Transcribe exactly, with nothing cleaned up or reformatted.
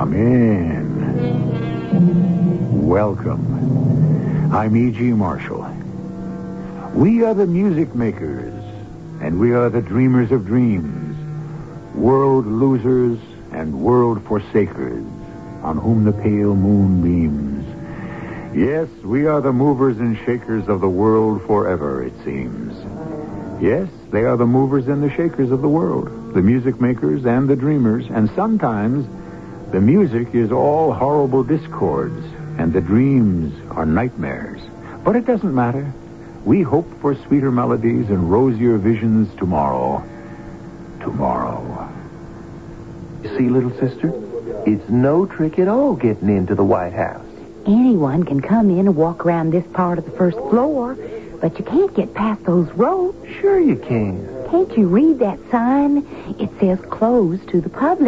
Come in. Welcome. I'm E G. Marshall. We are the music makers, and we are the dreamers of dreams, world losers and world forsakers, on whom the pale moon beams. Yes, we are the movers and shakers of the world forever, it seems. Yes, they are the movers and the shakers of the world, the music makers and the dreamers, and sometimes the music is all horrible discords, and the dreams are nightmares. But it doesn't matter. We hope for sweeter melodies and rosier visions tomorrow. Tomorrow. You see, little sister, it's no trick at all getting into the White House. Anyone can come in and walk around this part of the first floor, but you can't get past those ropes. Sure you can. Can't you read that sign? It says closed to the public.